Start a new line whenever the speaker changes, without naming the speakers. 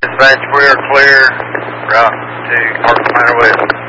Dispatch, we are clear. Route to Mark Manor West.